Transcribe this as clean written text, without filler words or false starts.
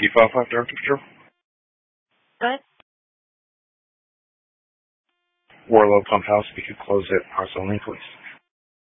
P55 Director Patrol. Good. Warlow Pump House, if you could close it, parts only, please.